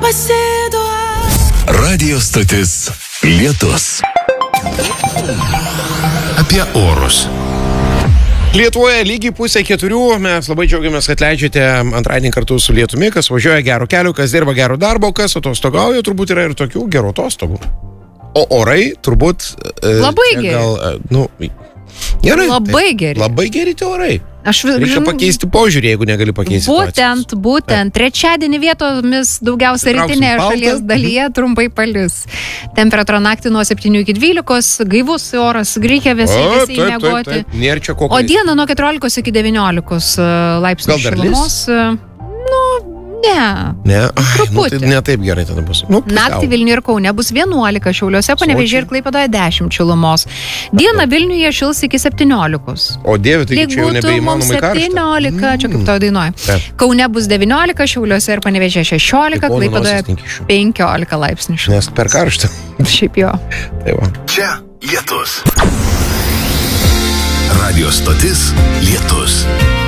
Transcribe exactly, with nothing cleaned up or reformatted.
Radio stotis Lietus. Apie orus. Lietuvoje lygiai pusė keturių, mes labai džiaugiamės, kad leidžiate antradienį kartu su lietumi, kas važiuoja gero keliu, kas dirba gero darbo, kas atostogauja, turbūt yra ir tokių gerų atostogų. O orai turbūt... Labai geri. Gal, nu, gerai. Labai geri. Labai geri tie orai. Aš Reikia žin... pakeisti požiūrį, jeigu negali pakeisti Būtent, situacijos. būtent. Trečiadienį vietomis daugiausia rytinėje šalies dalyje trumpai palis. Temperatūra naktį nuo septynių iki dvylikos, gaivus oras, reikia visi visi miegoti. Nėra čia kokio. O dieną nuo keturiolikos iki devyniolikos laipsnių šilumos. Nu, ne. Ne, ai, nu, tai ne taip gerai tada bus. Nu, naktį Vilniuje ir Kaune bus vienuolika, Šiauliuose, Panevėžyje ir Klaipėdoje dešimt šilumos. Dieną Vilniuje šils iki septyniolikos. O Dieve, tai čia jau nebeįmanomai karšta. septyniolika, čia kaip toj dainuoja. Taip. Kaune bus devyniolika, Šiauliuose ir Panevėžyje šešiolika, Klaipėdoje penkiolika laipsnių šilumos. Nes per karštą. Šiaip jo. Tai va. Čia Lietus. Radio stotis Lietus.